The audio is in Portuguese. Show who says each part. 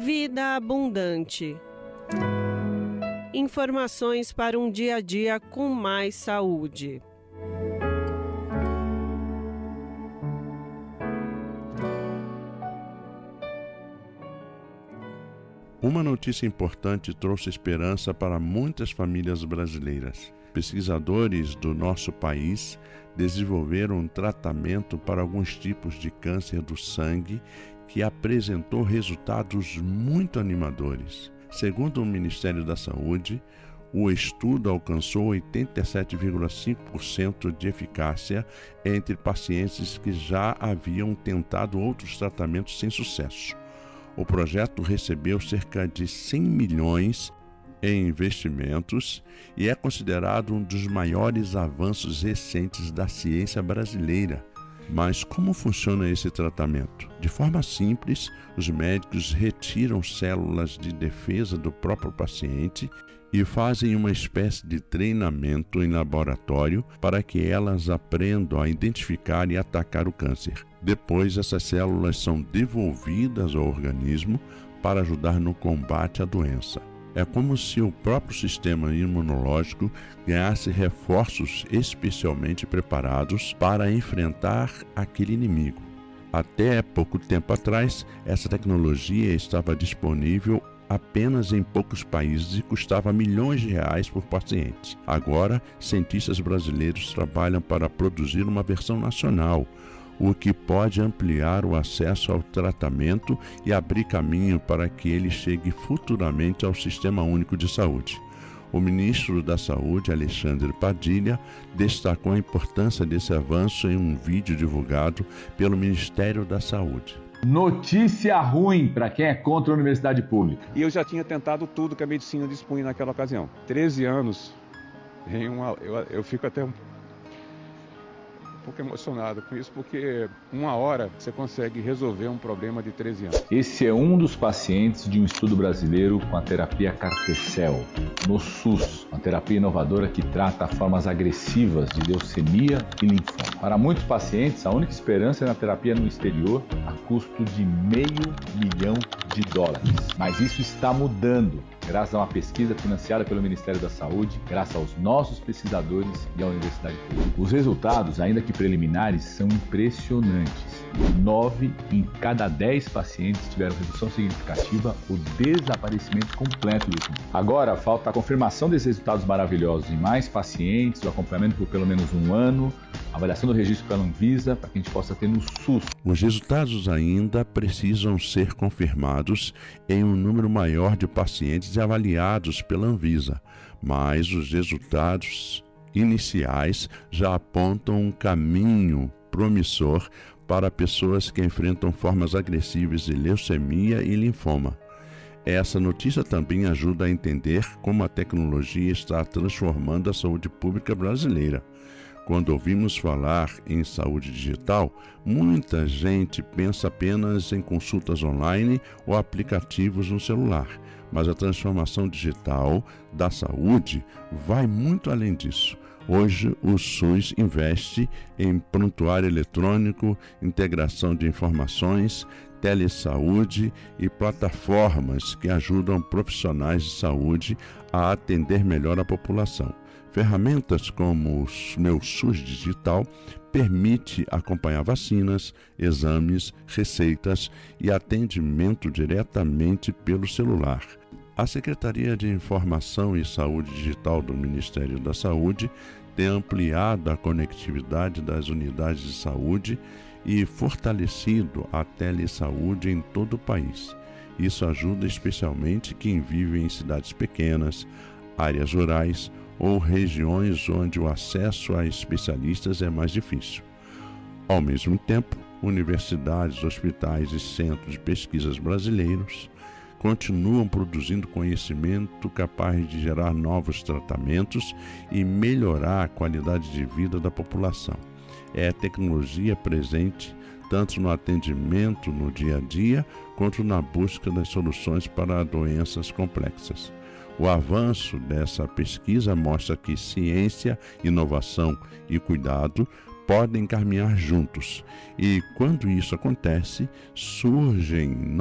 Speaker 1: Vida abundante. Informações para um dia a dia com mais saúde.
Speaker 2: Uma notícia importante trouxe esperança para muitas famílias brasileiras. Pesquisadores do nosso país desenvolveram um tratamento para alguns tipos de câncer do sangue que apresentou resultados muito animadores. Segundo o Ministério da Saúde, o estudo alcançou 87,5% de eficácia entre pacientes que já haviam tentado outros tratamentos sem sucesso. O projeto recebeu cerca de 100 milhões em investimentos e é considerado um dos maiores avanços recentes da ciência brasileira. Mas como funciona esse tratamento? De forma simples, os médicos retiram células de defesa do próprio paciente e fazem uma espécie de treinamento em laboratório para que elas aprendam a identificar e atacar o câncer. Depois, essas células são devolvidas ao organismo para ajudar no combate à doença. É como se o próprio sistema imunológico ganhasse reforços especialmente preparados para enfrentar aquele inimigo. Até pouco tempo atrás, essa tecnologia estava disponível apenas em poucos países e custava milhões de reais por paciente. Agora, cientistas brasileiros trabalham para produzir uma versão nacional, o que pode ampliar o acesso ao tratamento e abrir caminho para que ele chegue futuramente ao Sistema Único de Saúde. O ministro da Saúde, Alexandre Padilha, destacou a importância desse avanço em um vídeo divulgado pelo Ministério da Saúde.
Speaker 3: Notícia ruim para quem é contra a universidade pública.
Speaker 4: E eu já tinha tentado tudo que a medicina dispunha naquela ocasião. 13 anos, eu fico até um pouco emocionado com isso, porque uma hora você consegue resolver um problema de 13 anos.
Speaker 3: Esse é um dos pacientes de um estudo brasileiro com a terapia Cartecel, no SUS, uma terapia inovadora que trata formas agressivas de leucemia e linfoma. Para muitos pacientes, a única esperança é na terapia no exterior, a custo de $500 milhão. Mas isso está mudando, graças a uma pesquisa financiada pelo Ministério da Saúde, graças aos nossos pesquisadores e à Universidade Pública. Os resultados, ainda que preliminares, são impressionantes. 9 em cada 10 pacientes tiveram redução significativa ou desaparecimento completo do tumor. Agora, falta a confirmação desses resultados maravilhosos em mais pacientes, o acompanhamento por pelo menos um ano, a avaliação do registro pela Anvisa, para que a gente possa ter no SUS.
Speaker 2: Os resultados ainda precisam ser confirmados em um número maior de pacientes avaliados pela Anvisa, mas os resultados iniciais já apontam um caminho promissor para pessoas que enfrentam formas agressivas de leucemia e linfoma. Essa notícia também ajuda a entender como a tecnologia está transformando a saúde pública brasileira. Quando ouvimos falar em saúde digital, muita gente pensa apenas em consultas online ou aplicativos no celular. Mas a transformação digital da saúde vai muito além disso. Hoje, o SUS investe em prontuário eletrônico, integração de informações, telesaúde e plataformas que ajudam profissionais de saúde a atender melhor a população. Ferramentas como o Meu SUS Digital permite acompanhar vacinas, exames, receitas e atendimento diretamente pelo celular. A Secretaria de Informação e Saúde Digital do Ministério da Saúde tem ampliado a conectividade das unidades de saúde e fortalecido a telesaúde em todo o país. Isso ajuda especialmente quem vive em cidades pequenas, áreas rurais ou regiões onde o acesso a especialistas é mais difícil. Ao mesmo tempo, universidades, hospitais e centros de pesquisas brasileiros continuam produzindo conhecimento capaz de gerar novos tratamentos e melhorar a qualidade de vida da população. É a tecnologia presente tanto no atendimento no dia a dia, quanto na busca das soluções para doenças complexas. O avanço dessa pesquisa mostra que ciência, inovação e cuidado podem caminhar juntos, e quando isso acontece, surgem